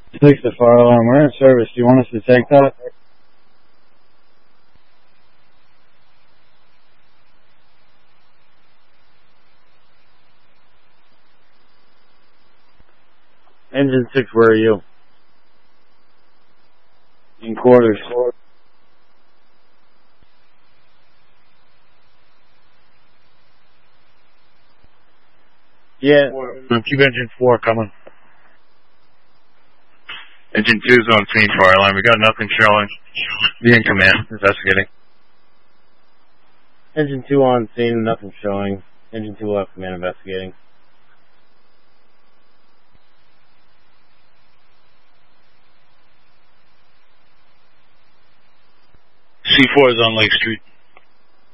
Fix the fire alarm. We're in service. Do you want us to take that? Engine 6, where are you? In quarters. Yeah. Keep engine 4 coming. Engine 2's on scene, fire alarm. We got nothing showing. Be in command, investigating. Engine 2 on scene, nothing showing. Engine 2 left command, investigating. C4 is on Lake Street.